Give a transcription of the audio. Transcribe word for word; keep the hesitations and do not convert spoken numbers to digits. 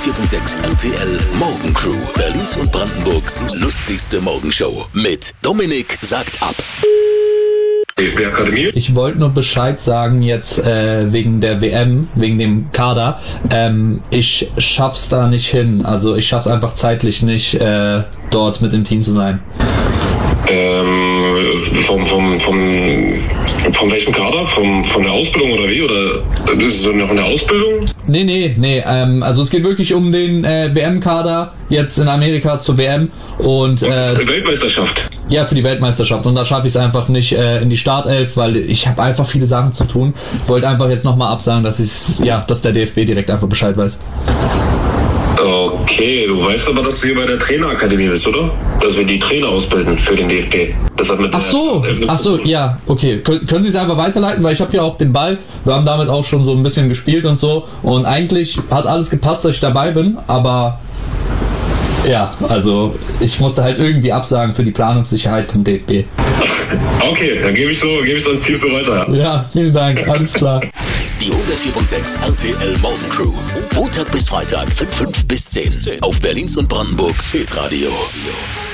hundertvier Komma sechs R T L Morgencrew. Berlins und Brandenburgs lustigste Morgenshow. Mit Dominik sagt ab. D F B-Akademie. Ich wollte nur Bescheid sagen jetzt äh, wegen der W M, wegen dem Kader. Ähm, ich schaff's da nicht hin. Also ich schaff's einfach zeitlich nicht, äh, dort mit dem Team zu sein. Ähm, vom, vom, vom, von welchem Kader? Vom, von der Ausbildung oder wie? Oder ist es so noch in der Ausbildung? Nee, nee, nee. Ähm, also es geht wirklich um den äh, W M-Kader jetzt in Amerika zur W M und äh, Weltmeisterschaft. Ja, für die Weltmeisterschaft. Und da schaffe ich es einfach nicht äh, in die Startelf, weil ich habe einfach viele Sachen zu tun. Ich wollte einfach jetzt nochmal absagen, dass ich ja, dass der D F B direkt einfach Bescheid weiß. Okay, du weißt aber, dass du hier bei der Trainerakademie bist, oder? Dass wir die Trainer ausbilden für den D F B. Das hat mit Ach so, der ach so, ja, okay. Kön- können Sie es einfach weiterleiten, weil ich habe hier auch den Ball. Wir haben damit auch schon so ein bisschen gespielt und so. Und eigentlich hat alles gepasst, dass ich dabei bin, aber ja, also ich musste halt irgendwie absagen für die Planungssicherheit vom D F B. Okay, dann gebe ich so, gebe ich so ans Team so weiter. Ja, vielen Dank, alles klar. Die hundertvier Komma sechs R T L Morgencrew. Montag bis Freitag von fünf bis zehn auf Berlins und Brandenburgs Hitradio.